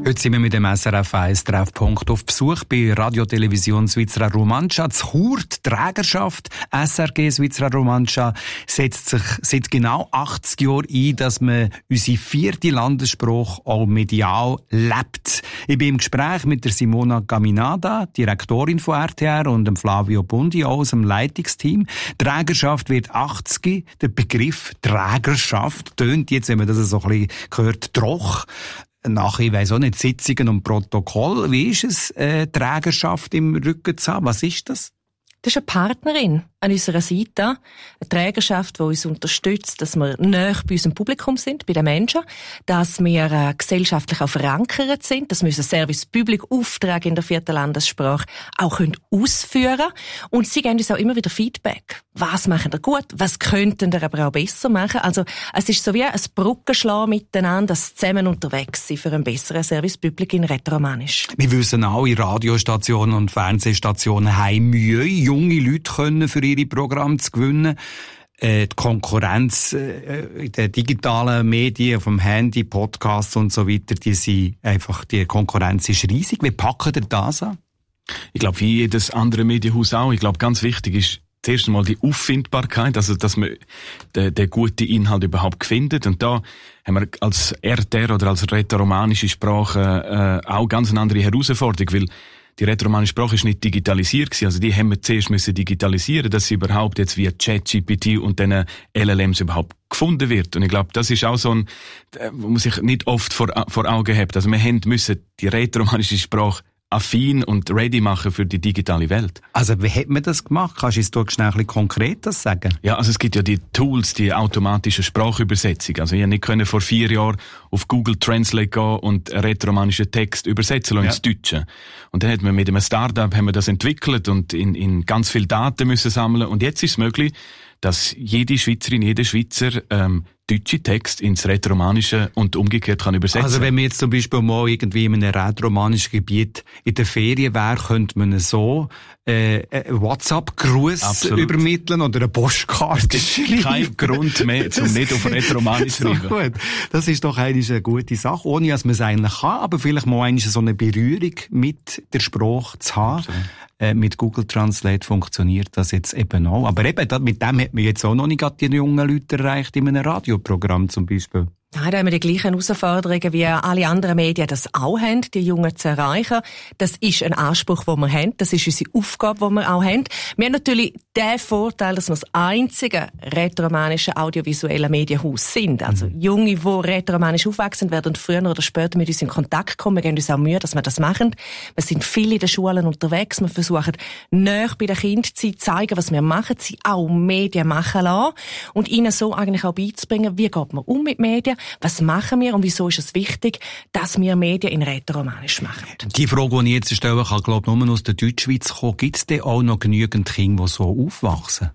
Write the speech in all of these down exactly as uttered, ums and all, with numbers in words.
Heute sind wir mit dem S R F eins Treffpunkt auf Besuch bei Radiotelevision Svizra Romancia. Das Chur, die Trägerschaft S R G Svizra Romancia setzt sich seit genau achtzig Jahren ein, dass man unsere vierte Landessprache auch medial lebt. Ich bin im Gespräch mit der Simona Caminada, Direktorin von R T R, und dem Flavio Bundi aus dem Leitungsteam. Trägerschaft wird achtzig. Der Begriff Trägerschaft tönt jetzt, wenn man das so ein bisschen hört, troch. Nach, ich weiss auch nicht, Sitzungen und Protokoll. Wie ist es, äh, Trägerschaft im Rücken zu haben? Was ist das? Das ist eine Partnerin an unserer Seite, eine Trägerschaft, die uns unterstützt, dass wir näher bei unserem Publikum sind, bei den Menschen, dass wir äh, gesellschaftlich auch verankert sind, dass wir unseren Service Public Auftrag in der vierten Landessprache auch können ausführen können. Und sie geben uns auch immer wieder Feedback. Was machen wir gut? Was könnten wir aber auch besser machen? Also, es ist so wie ein Brückenschlag miteinander, das zusammen unterwegs sind für einen besseren Service Public in Rätoromanisch. Wir wissen auch, Radiostationen und Fernsehstationen haben Mühe, junge Leute können für ihre Programme zu gewinnen. Äh, die Konkurrenz äh, in den digitalen Medien, vom Handy, Podcasts und so weiter, die sind einfach, die Konkurrenz ist riesig. Wie packen ihr das an? Ich glaube, wie jedes andere Medienhaus auch. Ich glaube, ganz wichtig ist zuerst einmal die Auffindbarkeit, also dass man den, den guten Inhalt überhaupt findet. Und da haben wir als R T R oder als rätoromanische Sprache äh, auch ganz eine andere Herausforderung, weil die rätoromanische Sprache ist nicht digitalisiert gewesen. Also die haben wir zuerst müssen digitalisieren, dass sie überhaupt jetzt via ChatGPT und den L L Ms überhaupt gefunden wird. Und ich glaube, das ist auch so ein, wo man sich nicht oft vor, vor Augen hat. Also wir haben müssen die rätoromanische Sprache affin und ready machen für die digitale Welt. Also wie hat man das gemacht? Kannst du uns da schnell ein bisschen konkret das sagen? Ja, also es gibt ja die Tools, die automatische Sprachübersetzung. Also ich konnte nicht können vor vier Jahren auf Google Translate gehen und einen rätoromanischen Text übersetzen lassen, ja, ins Deutsche. Und dann hat man mit einem Startup haben wir das entwickelt und in, in ganz viel Daten müssen sammeln. Und jetzt ist es möglich, dass jede Schweizerin, jeder Schweizer ähm, deutsche Text ins Rätoromanische und umgekehrt kann übersetzen. Also wenn man jetzt zum Beispiel mal irgendwie in einem rätoromanischen Gebiet in der Ferien wäre, könnte man so äh, WhatsApp-Gruß übermitteln oder eine Postkarte schreiben. Kein Grund mehr, um nicht auf Rätoromanisch zu schreiben. Gut. Das ist doch eigentlich eine gute Sache, ohne dass man es eigentlich kann, aber vielleicht mal eigentlich so eine Berührung mit der Sprache zu haben. Äh, mit Google Translate funktioniert das jetzt eben auch. Aber eben, mit dem hat man jetzt auch noch nicht die jungen Leute erreicht in einem Radioprogramm zum Beispiel. Nein, da haben wir die gleichen Herausforderungen, wie alle anderen Medien das auch haben, die Jungen zu erreichen. Das ist ein Anspruch, den wir haben. Das ist unsere Aufgabe, die wir auch haben. Wir haben natürlich den Vorteil, dass wir das einzige rätoromanische audiovisuelle Medienhaus sind. Also mhm. Junge, die rätoromanisch aufwachsen, werden früher oder später mit uns in Kontakt kommen. Wir geben uns auch Mühe, dass wir das machen. Wir sind viel in den Schulen unterwegs. Wir versuchen, näher bei den Kindern zu zeigen, was wir machen, sie auch Medien machen lassen und ihnen so eigentlich auch beizubringen, wie geht man um mit Medien, was machen wir und wieso ist es wichtig, dass wir Medien in Rätoromanisch machen. Die Frage, die ich jetzt stellen kann, glaube ich, nur aus der Deutschschweiz kommen. Gibt es denn auch noch genügend Kinder, die so aufwachsen?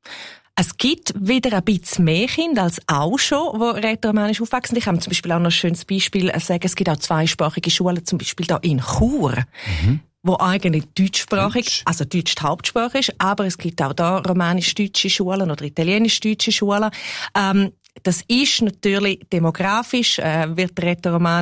Es gibt wieder ein bisschen mehr Kinder als auch schon, die rätoromanisch aufwachsen. Ich habe zum Beispiel auch noch ein schönes Beispiel sagen, es gibt auch zweisprachige Schulen, zum Beispiel hier in Chur. Mhm. Wo eigentlich deutschsprachig, Deutsch. also Deutsch die Hauptsprache ist, aber es gibt auch da romanisch-deutsche Schulen oder italienisch-deutsche Schulen. Ähm, das ist natürlich demografisch, äh, wird Rätoromanisch